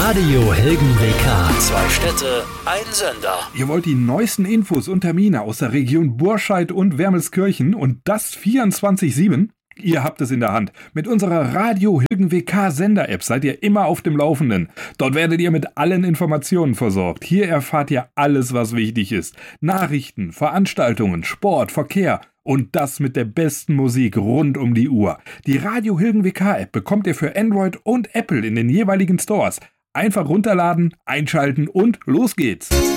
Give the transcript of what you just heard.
Radio Hilgen WK. 2 Städte, ein Sender. Ihr wollt die neuesten Infos und Termine aus der Region Burscheid und Wermelskirchen und das 24/7? Ihr habt es in der Hand. Mit unserer Radio Hilgen WK Sender-App seid ihr immer auf dem Laufenden. Dort werdet ihr mit allen Informationen versorgt. Hier erfahrt ihr alles, was wichtig ist. Nachrichten, Veranstaltungen, Sport, Verkehr und das mit der besten Musik rund um die Uhr. Die Radio Hilgen WK App bekommt ihr für Android und Apple in den jeweiligen Stores. Einfach runterladen, einschalten und los geht's.